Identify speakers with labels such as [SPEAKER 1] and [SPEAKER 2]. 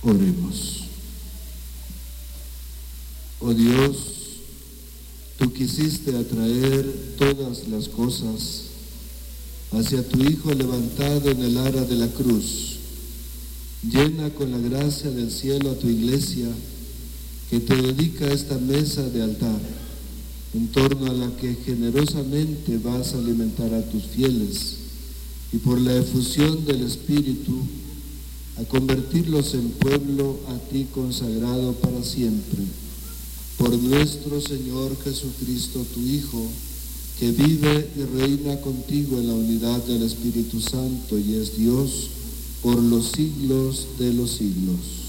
[SPEAKER 1] Oremos. Oh Dios, tú quisiste atraer todas las cosas hacia tu Hijo levantado en el ara de la cruz. Llena con la gracia del cielo a tu iglesia, que te dedica esta mesa de altar, en torno a la que generosamente vas a alimentar a tus fieles, y por la efusión del Espíritu, a convertirlos en pueblo a ti consagrado para siempre. Por nuestro Señor Jesucristo, tu Hijo, que vive y reina contigo en la unidad del Espíritu Santo y es Dios por los siglos de los siglos.